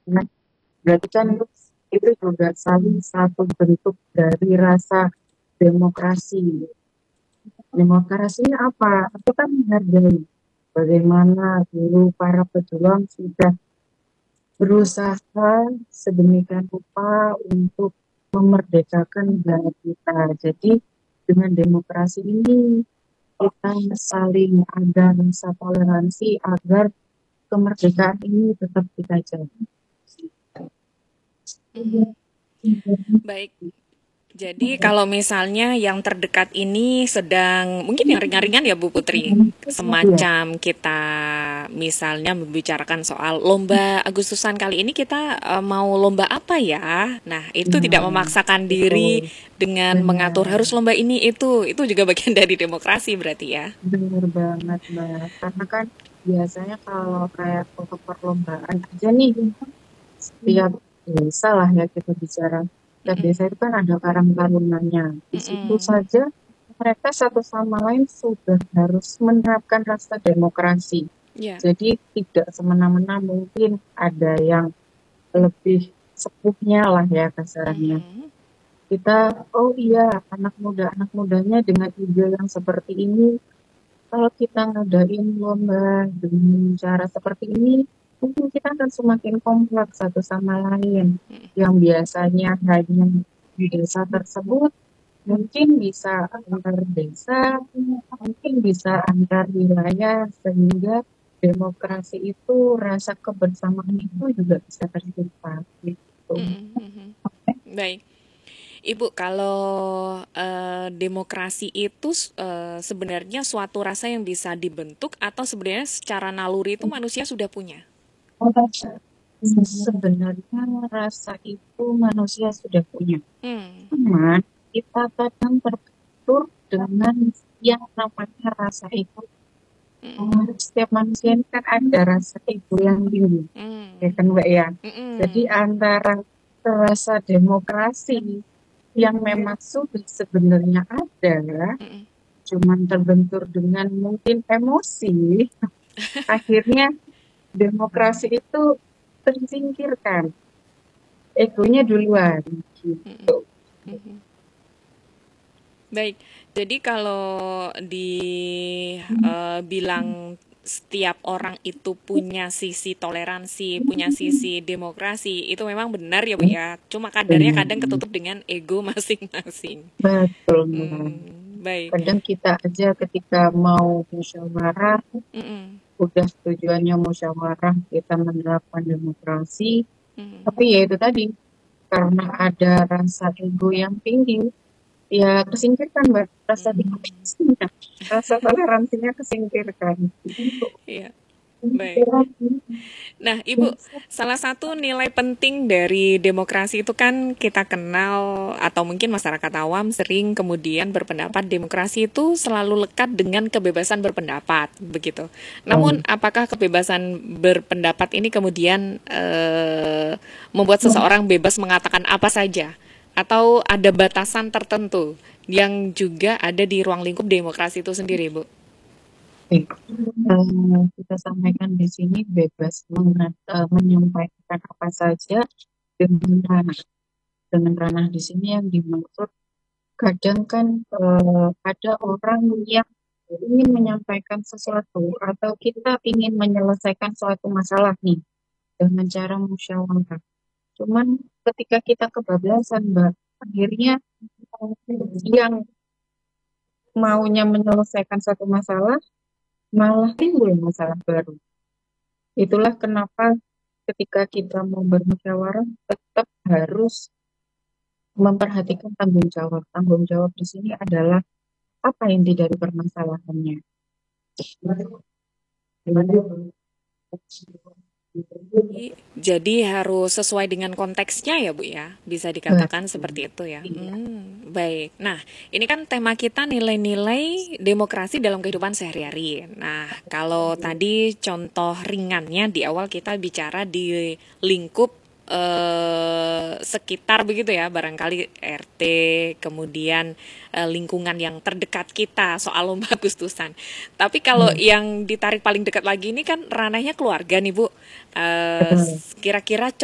Nah, berarti kan itu juga saling satu bentuk dari rasa demokrasi. Demokrasinya apa? Itu kan menghargai bagaimana dulu para pejuang sudah berusaha sedemikian rupa untuk memerdekakan negara kita. Jadi dengan demokrasi ini kita saling ada rasa toleransi agar kemerdekaan ini tetap kita jaga. Mhm. Baik. Jadi kalau misalnya yang terdekat ini sedang mungkin yang ringan-ringan ya Bu Putri, Iya, semacam kita misalnya membicarakan soal lomba Agustusan kali ini kita mau lomba apa ya? Nah, itu tidak nah, memaksakan diri betul, dengan mengatur benar, harus lomba ini itu juga bagian dari demokrasi berarti ya. benar banget Mbak. Karena kan biasanya kalau kayak untuk perlombaan aja nih, setiap desa lah ya kita bicara, setiap Mm-mm, desa itu kan ada karang tarunanya. Di situ mm-mm, saja mereka satu sama lain sudah harus menerapkan rasa demokrasi. ya. Jadi tidak semena-mena mungkin ada yang lebih sepuhnya lah ya kasarannya. Mhm, Kita, oh iya, anak mudanya dengan ide yang seperti ini, kalau kita ngadain lomba dengan cara seperti ini, mungkin kita akan semakin kompak satu sama lain. Yang biasanya hanya di desa tersebut, mungkin bisa antar desa, mungkin bisa antar wilayah, sehingga demokrasi itu, rasa kebersamaan itu juga bisa tercipta. Gitu. mhm, mhm. Baik. Ibu, kalau demokrasi itu sebenarnya suatu rasa yang bisa dibentuk atau sebenarnya secara naluri itu manusia sudah punya? Sebenarnya rasa itu manusia sudah punya. Hmm. Cuman kita kadang terbentur dengan yang namanya rasa ego. Setiap manusia ini kan ada rasa ego yang tinggi, ya Hmm. kan Mbak ya. Jadi Hmm. antara rasa demokrasi yang memang sudah sebenarnya ada, Hmm. cuman terbentur dengan mungkin emosi, akhirnya demokrasi itu tersingkirkan, egonya duluan. Hmm. Hmm. Baik, jadi kalau dibilang setiap orang itu punya sisi toleransi, punya sisi demokrasi, itu memang benar ya Bu ya. Cuma kadarnya Benar, kadang ketutup dengan ego masing-masing. betul. Mbak. Baik. Kadang kita aja ketika mau musyawarah, Mm-mm. udah tujuannya musyawarah, kita menerapkan demokrasi, Mm. tapi ya itu tadi, karena ada rasa ego yang tinggi, ya kesingkirkan, Mbak. Rasa demokrasinya, rasa toleransinya kesingkirkan. Iya, baik. Nah, Ibu, salah satu nilai penting dari demokrasi itu kan kita kenal atau mungkin masyarakat awam sering kemudian berpendapat demokrasi itu selalu lekat dengan kebebasan berpendapat, begitu. Namun, apakah kebebasan berpendapat ini kemudian membuat seseorang bebas mengatakan apa saja? Atau ada batasan tertentu yang juga ada di ruang lingkup demokrasi itu sendiri, Bu? Baik. Kita sampaikan di sini bebas menyampaikan apa saja dengan ranah. Dengan ranah di sini yang dimaksud kadang kan ada orang yang ingin menyampaikan sesuatu atau kita ingin menyelesaikan suatu masalah nih dengan cara musyawarah. Cuman ketika kita kebablasan, Mbak, akhirnya yang maunya menyelesaikan suatu masalah malah timbul masalah baru. Itulah kenapa ketika kita mau bermusyawarah tetap harus memperhatikan tanggung jawab. Tanggung jawab di sini adalah apa inti dari permasalahannya. Jadi harus sesuai dengan konteksnya ya Bu ya, bisa dikatakan seperti Betul. itu ya. Iya. Baik. Nah, ini kan tema kita nilai-nilai demokrasi dalam kehidupan sehari-hari. Nah, kalau tadi contoh ringannya di awal kita bicara di lingkup sekitar begitu ya, barangkali RT, kemudian lingkungan yang terdekat kita soal lomba Agustusan. Tapi kalau Iya. yang ditarik paling dekat lagi ini kan ranahnya keluarga nih Bu. Betul. Kira-kira